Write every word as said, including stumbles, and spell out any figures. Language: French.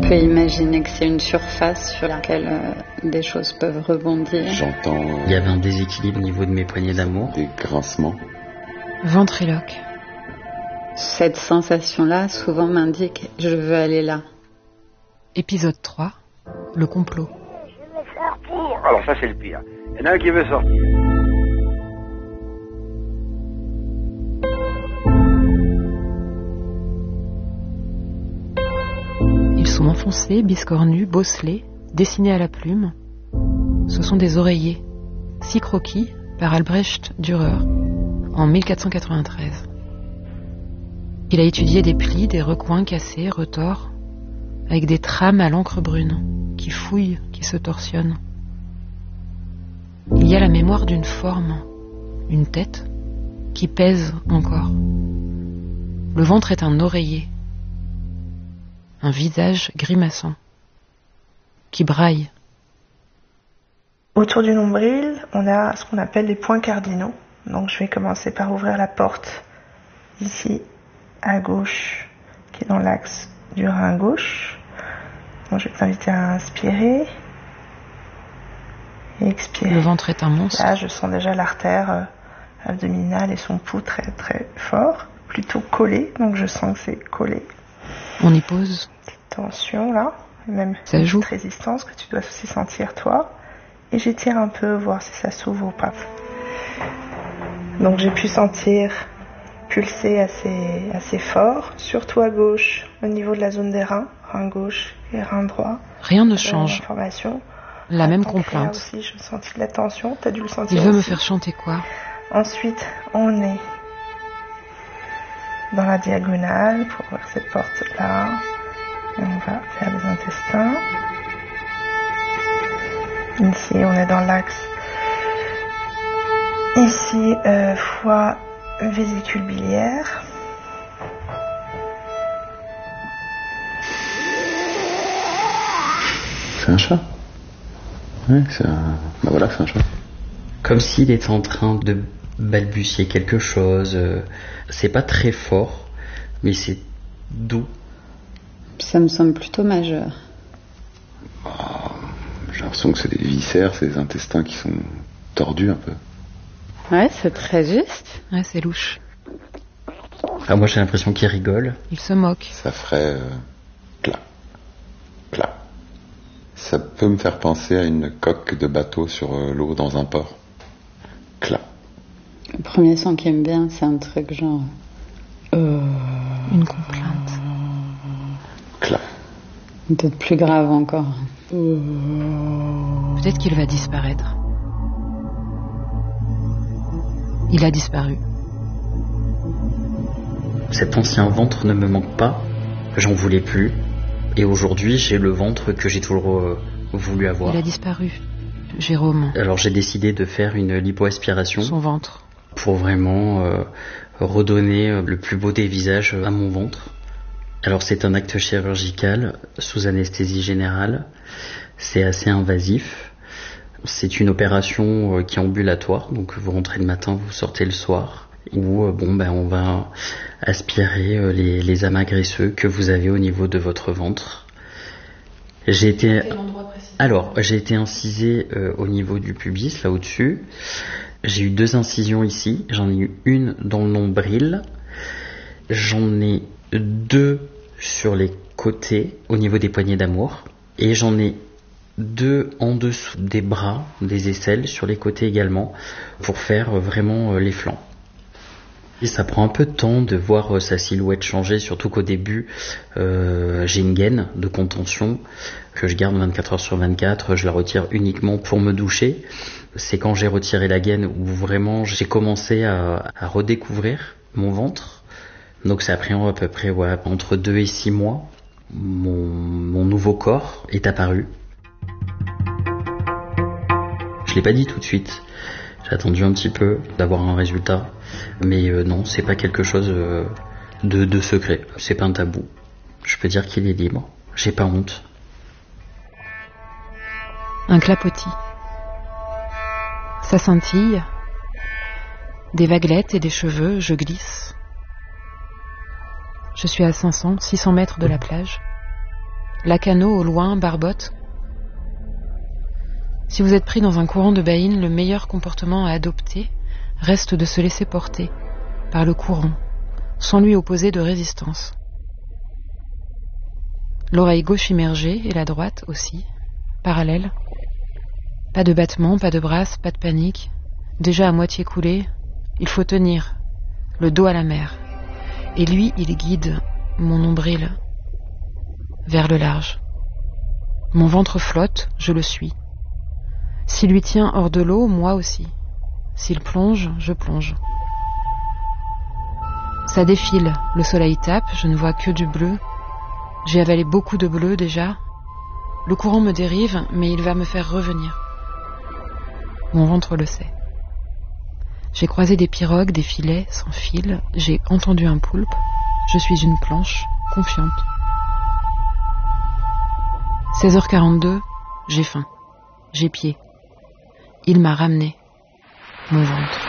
peux imaginer que c'est une surface sur laquelle euh, des choses peuvent rebondir. J'entends... Euh, Il y avait un déséquilibre au niveau de mes poignées d'amour. Des grincements. Ventriloque. Cette sensation-là, souvent m'indique « je veux aller là ». Épisode trois, le complot. Je veux sortir. Alors ça c'est le pire. Il y en a un qui veut sortir. Ils sont enfoncés, biscornus, bosselés, dessinés à la plume. Ce sont des oreillers, six croquis par Albrecht Dürer en mille quatre cent quatre-vingt-treize. Il a étudié des plis, des recoins cassés, retors, avec des trames à l'encre brune, qui fouillent, qui se torsionnent. Il y a la mémoire d'une forme, une tête, qui pèse encore. Le ventre est un oreiller, un visage grimaçant, qui braille. Autour du nombril, on a ce qu'on appelle les points cardinaux. Donc je vais commencer par ouvrir la porte ici à gauche, qui est dans l'axe du rein gauche. Donc je vais t'inviter à inspirer et expirer. Le ventre est un monstre. Là, je sens déjà l'artère euh, abdominale et son pouls très très fort, plutôt collé. Donc je sens que c'est collé. On y pose. Petite tension là, et même Ça une joue. petite résistance que tu dois aussi sentir toi. Et j'étire un peu, voir si ça s'ouvre ou pas. Donc j'ai pu sentir pulser assez, assez fort, surtout à gauche, au niveau de la zone des reins, rein gauche et rein droit. Rien ne Euh, change. L'information. La même Pancréas complainte. aussi, je sentis de la tension, t'as dû le sentir Il veut me aussi. faire chanter quoi? Ensuite, on est dans la diagonale pour ouvrir cette porte-là. Et on va faire les intestins. Ici, on est dans l'axe. Ici, euh, foie, vésicule biliaire. C'est un chat. Ouais, c'est un... Bah voilà, c'est un chat. Comme s'il était en train de balbutier quelque chose. euh, C'est pas très fort, mais c'est doux. Ça me semble plutôt majeur. Oh, j'ai l'impression que c'est des viscères, c'est des intestins qui sont tordus un peu. Ouais, c'est très juste. Ouais, c'est louche. Ah, moi j'ai l'impression qu'il rigole. Il se moque. Ça ferait... Euh... Plat. Plat. Ça peut me faire penser à une coque de bateau sur euh, l'eau dans un port. Clat. Le premier son qui aime bien, c'est un truc genre... Euh... Une complainte. Clat. Peut-être plus grave encore. Peut-être qu'il va disparaître. Il a disparu. Cet ancien ventre ne me manque pas, j'en voulais plus, et aujourd'hui j'ai le ventre que j'ai toujours euh, voulu avoir. Il a disparu. Jérôme. Alors j'ai décidé de faire une lipoaspiration Son ventre. pour vraiment euh, redonner euh, le plus beau des visages à mon ventre. Alors c'est un acte chirurgical sous anesthésie générale, c'est assez invasif. C'est une opération euh, qui est ambulatoire, donc vous rentrez le matin, vous sortez le soir, où euh, bon ben on va aspirer euh, les, les amas graisseux que vous avez au niveau de votre ventre. J'ai été alors j'ai été incisé euh, au niveau du pubis, là au-dessus. J'ai eu deux incisions ici, j'en ai eu une dans le nombril, j'en ai deux sur les côtés au niveau des poignées d'amour, et j'en ai deux en dessous des bras, des aisselles, sur les côtés également, pour faire vraiment les flancs. Et ça prend un peu de temps de voir sa silhouette changer, surtout qu'au début, euh, j'ai une gaine de contention que je garde vingt-quatre heures sur vingt-quatre, je la retire uniquement pour me doucher. C'est quand j'ai retiré la gaine où vraiment j'ai commencé à, à redécouvrir mon ventre. Donc ça a pris à peu près ouais, entre deux et six mois. Mon, mon nouveau corps est apparu. Je l'ai pas dit tout de suite. J'ai attendu un petit peu d'avoir un résultat. Mais euh, non, c'est pas quelque chose euh, de, de secret. C'est pas un tabou. Je peux dire qu'il est libre. J'ai pas honte. Un clapotis. Ça scintille. Des vaguelettes et des cheveux, je glisse. Je suis à cinq cents, six cents mètres de la plage. Lacanau au loin barbote. Si vous êtes pris dans un courant de baïne, le meilleur comportement à adopter reste de se laisser porter par le courant, sans lui opposer de résistance. L'oreille gauche immergée et la droite aussi, parallèle. Pas de battement, pas de brasse, pas de panique. Déjà à moitié coulé, il faut tenir, le dos à la mer. Et lui, il guide mon nombril vers le large. Mon ventre flotte, je le suis. S'il lui tient hors de l'eau, moi aussi. S'il plonge, je plonge. Ça défile, le soleil tape, je ne vois que du bleu. J'ai avalé beaucoup de bleu déjà. Le courant me dérive, mais il va me faire revenir. Mon ventre le sait. J'ai croisé des pirogues, des filets sans fil. J'ai entendu un poulpe. Je suis une planche, confiante. seize heures quarante-deux, j'ai faim. J'ai pied. Il m'a ramené mon ventre.